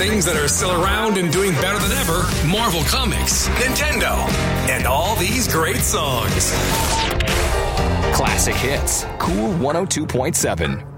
things that are still around and doing better than ever, Marvel Comics, Nintendo, and all these great songs. Classic hits. Cool 102.7.